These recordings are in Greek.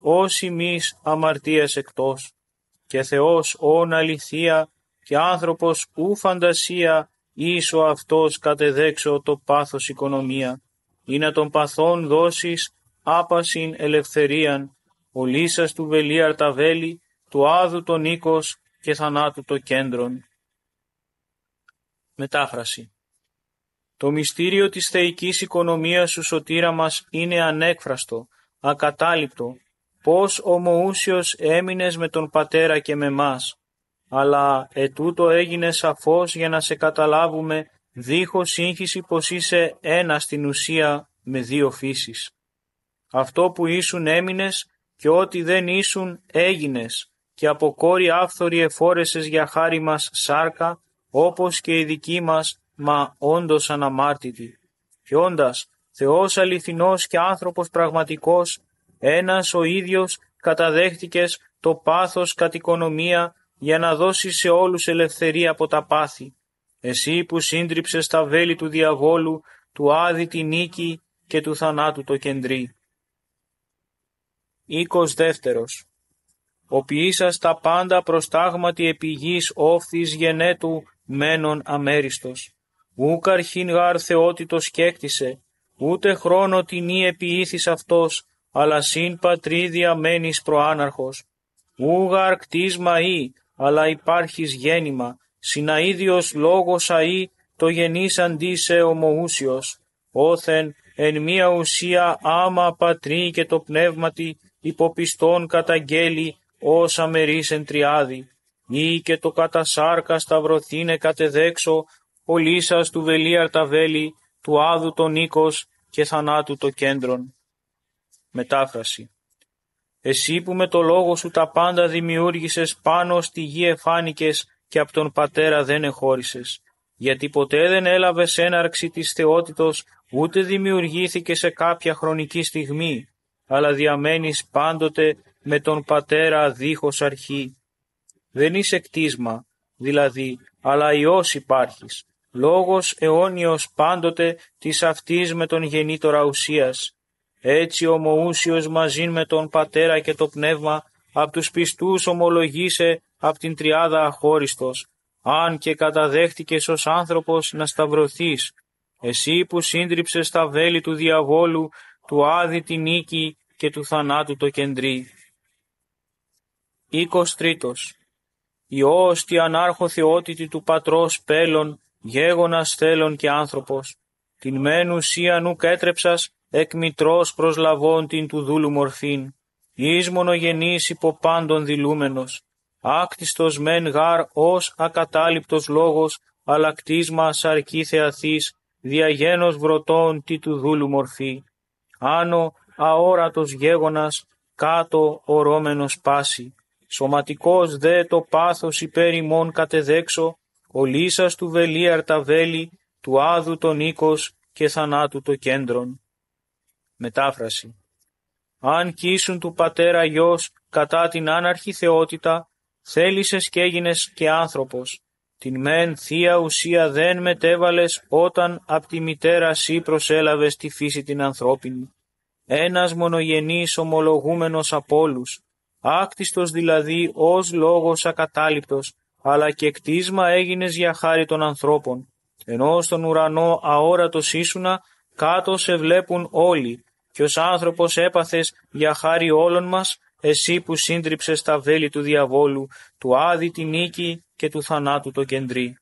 ως ημείς αμαρτίας εκτός. Και Θεός όν αληθεία και άνθρωπος ου φαντασία, ίσο αυτός κατεδέξω το πάθος οικονομία. Ή να των παθών δώσεις άπασιν ελευθερίαν, ο λύσας του βελίαρ τα βέλη, του άδου τον οίκος και θανάτου το κέντρον. Μετάφραση. Το μυστήριο της θεϊκής οικονομίας σου, σωτήρα μας, είναι ανέκφραστο, ακατάληπτο, πως ομοούσιος έμεινες με τον Πατέρα και με μας, αλλά ετούτο έγινε σαφώς για να σε καταλάβουμε δίχως σύγχυση πως είσαι ένα στην ουσία με δύο φύσεις. Αυτό που ήσουν έμεινες και ό,τι δεν ήσουν έγινες και από κόρη άφθορη εφόρεσες για χάρη μας σάρκα, όπως και η δική μας, μα όντως αναμάρτητη. Και όντας Θεός αληθινός και άνθρωπος πραγματικός, ένας ο ίδιος καταδέχτηκες το πάθος κατ' οικονομία για να δώσεις σε όλους ελευθερία από τα πάθη. Εσύ που σύντριψες τα βέλη του διαβόλου, του άδη τη νίκη και του θανάτου το κεντρί. Οίκος δεύτερος. Ο ποιήσας τα πάντα προστάγματι επί γης όφθης γενέτου μένον αμέριστος. Ούκ αρχήν γάρ θεότητος κέκτησε, ούτε χρόνο τινή επιήθης αυτός, αλλά συν πατρίδια μένεις προάναρχος. Ούγαρ κτίσμα ή, αλλά υπάρχεις γέννημα, συναίδιος λόγος αΐ, το γενής αντίσε ομοούσιος. Όθεν εν μία ουσία άμα πατρί και το πνεύματι, υποπιστών καταγγέλει, ως αμερής εν τριάδη. Ή και το κατά σάρκα σταυρωθήνε κατεδέξω, ο λύσας του βελίαρ τα βέλη, του άδου τον οίκος και θανάτου το κέντρον. Μετάφραση. Εσύ που με το λόγο σου τα πάντα δημιούργησες, πάνω στη γη εφάνηκες και από τον Πατέρα δεν εχώρισες. Γιατί ποτέ δεν έλαβες έναρξη της θεότητος, ούτε δημιουργήθηκε σε κάποια χρονική στιγμή, αλλά διαμένεις πάντοτε με τον Πατέρα δίχως αρχή. Δεν είσαι κτίσμα, δηλαδή, αλλά Υιός υπάρχεις, λόγος αιώνιος πάντοτε της αυτής με τον γεννήτορα ουσίας. Έτσι ομοούσιος μαζίν με τον Πατέρα και το Πνεύμα, απ' τους πιστούς ομολογείσαι απ' την τριάδα αχώριστος, αν και καταδέχτηκες ως άνθρωπος να σταυρωθείς, εσύ που σύντριψες τα βέλη του διαβόλου, του άδη τη νίκη και του θανάτου το κεντρί. Οίκος τρίτος. Υιός τη ανάρχο θεότητη του Πατρός πέλων, γέγονας θέλων και άνθρωπος. Την μεν ουσίαν ουκ έτρεψας, εκ μητρός προσλαβών την του δούλου μορφήν. Εις μονογενής υπό πάντων δηλούμενος. Άκτιστος μεν γάρ ως ακατάληπτος λόγος, αλλά κτίσμα σαρκή θεαθής, διαγένος βρωτών τι του δούλου μορφή. Άνω αόρατος γέγονας, κάτω ορώμενος πάση. Σωματικός δε το πάθος υπέρ ημών κατεδέξω, ο λύσας του βελίαρ τα βέλη, του άδου τον οίκος και θανάτου το κέντρον. Μετάφραση. Αν κοίσουν του Πατέρα Υιός κατά την άναρχη θεότητα, θέλησες και έγινες και άνθρωπος. Την μεν θεία ουσία δεν μετέβαλες όταν απ' τη μητέρα σύ προσέλαβες τη φύση την ανθρώπινη. Ένας μονογενής ομολογούμενος απ' όλους, άκτιστος δηλαδή ως λόγος ακατάληπτος, αλλά και κτίσμα έγινες για χάρη των ανθρώπων. Ενώ στον ουρανό αόρατος ήσουνα, κάτω σε βλέπουν όλοι, και ως άνθρωπος έπαθες για χάρη όλων μας, εσύ που σύντριψες τα βέλη του διαβόλου, του άδη τη νίκη και του θανάτου το κεντρί.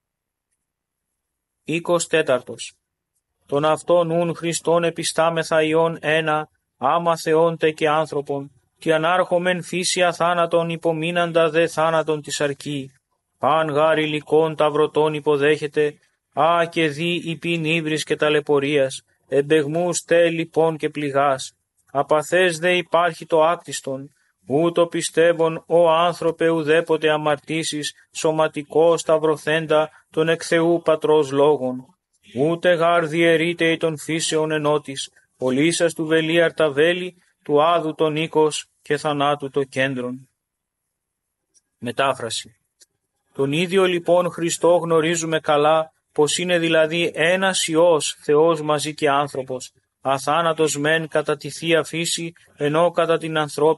Οίκος τέταρτος. Τον αυτόν ουν Χριστόν επιστάμεθα Υιόν ένα, άμα Θεόντε και άνθρωπον, τι ανάρχομεν φύση αθάνατον υπομείναντα δε θάνατον της αρκή. Παν γάρ υλικών ταυρωτών υποδέχεται, α και δι υπήν ύβρις και ταλαιπωρίας, εμπεγμούς τε λοιπόν και πληγάς. Απαθές δε υπάρχει το άκτιστον, ούτω πιστεύων ο άνθρωπε ουδέποτε αμαρτήσεις, σωματικός ταυρωθέντα τον εκ Θεού Πατρός λόγων. Ούτε γάρ διαιρείται των φύσεων ενότης, ο λύσας του βελίαρ τα βέλη, του άδου τον οίκος και θανάτου το κέντρον. Μετάφραση. Τον ίδιο λοιπόν Χριστό γνωρίζουμε καλά, πως είναι δηλαδή ένας Υιός, Θεός μαζί και άνθρωπος, αθάνατος μεν κατά τη Θεία Φύση, ενώ κατά την ανθρώπινη